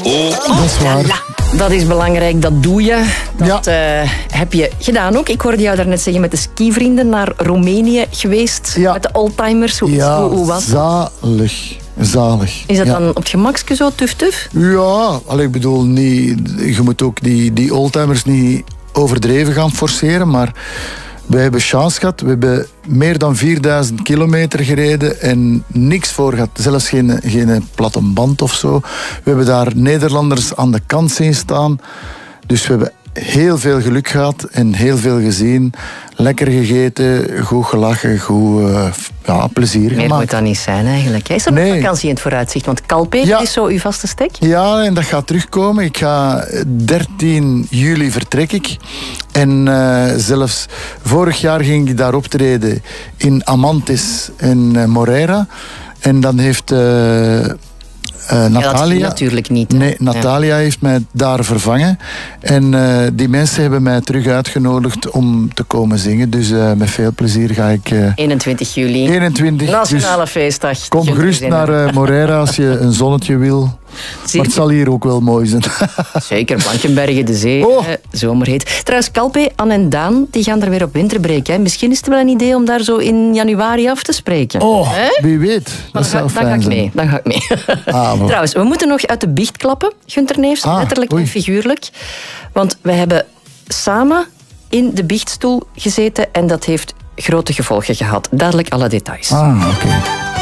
Dat is waar. Dat is belangrijk, dat doe je. Dat heb je gedaan ook. Ik hoorde jou daarnet zeggen met de skivrienden naar Roemenië geweest. Met de oldtimers. Hoe was dat? Zalig. Is dat dan op het gemakske zo tuf? Ja, ik bedoel, je moet ook die oldtimers niet overdreven gaan forceren, maar we hebben chance gehad. We hebben meer dan 4000 kilometer gereden en niks voor gehad. Zelfs geen platte band of zo. We hebben daar Nederlanders aan de kant zien staan. Dus we hebben heel veel geluk gehad en heel veel gezien. Lekker gegeten, goed gelachen, goed plezier gemaakt. Meer moet dat niet zijn eigenlijk. Is er nog vakantie in het vooruitzicht? Want Calpe is zo uw vaste stek? Ja, en dat gaat terugkomen. Ik ga 13 juli vertrek ik. En zelfs vorig jaar ging ik daar optreden in Amantis en Moreira. En dan heeft Natalia... dat ging natuurlijk niet. Nee, Natalia heeft mij daar vervangen. En die mensen hebben mij terug uitgenodigd om te komen zingen. Dus met veel plezier ga ik... 21 juli. 21. Nationale feestdag. Kom gerust naar Moreira als je een zonnetje wil. Maar het zal hier ook wel mooi zijn. Zeker, Blankenbergen, de zee, zomerheet. Trouwens, Calpe, Anne en Daan, die gaan er weer op winterbreak. Hè. Misschien is het wel een idee om daar zo in januari af te spreken. Wie weet. Dat zou fijn zijn. Dan ga ik mee. Trouwens, we moeten nog uit de biecht klappen, Gunther Neefs, letterlijk en figuurlijk. Want we hebben samen in de biechtstoel gezeten en dat heeft grote gevolgen gehad. Dadelijk alle details. Oké.